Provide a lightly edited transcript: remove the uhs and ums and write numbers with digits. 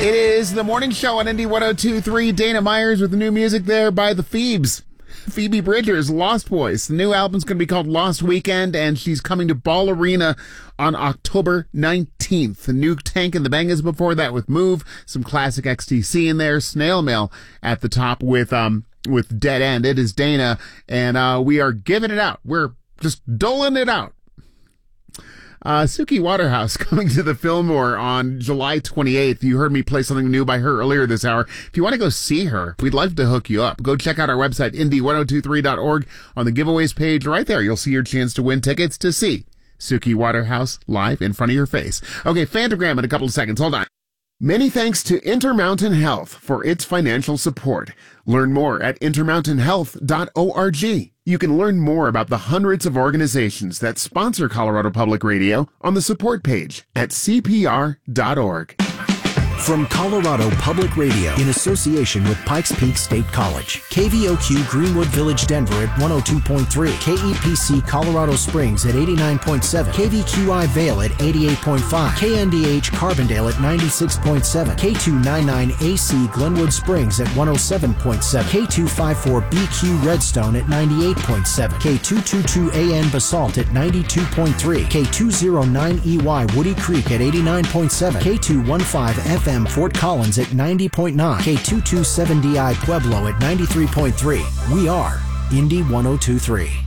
It is the morning show on Indy 102.3. Dana Myers with the new music there by the Phoebes. Phoebe Bridgers, Lost Boys. The new album's going to be called Lost Weekend, and she's coming to Ball Arena on October 19th. The new Tank and the Bangas before that with Move, some classic XTC in there, Snail Mail at the top with Dead End. It is Dana, and we are giving it out. We're just doling it out. Suki Waterhouse coming to the Fillmore on July 28th. You heard me play something new by her earlier this hour. If you want to go see her, we'd love to hook you up. Go check out our website, indy1023.org. On the giveaways page right there, you'll see your chance to win tickets to see Suki Waterhouse live in front of your face. Okay, Fantagram in a couple of seconds. Hold on. Many thanks to Intermountain Health for its financial support. Learn more at intermountainhealth.org. You can learn more about the hundreds of organizations that sponsor Colorado Public Radio on the support page at cpr.org. From Colorado Public Radio in association with Pikes Peak State College, KVOQ Greenwood Village Denver at 102.3, KEPC Colorado Springs at 89.7, KVQI Vale at 88.5, KNDH Carbondale at 96.7, K299AC Glenwood Springs at 107.7, K254BQ Redstone at 98.7, K222AN Basalt at 92.3, K209EY Woody Creek at 89.7, K215 FM Fort Collins at 90.9, K227DI Pueblo at 93.3. We are Indy 102.3.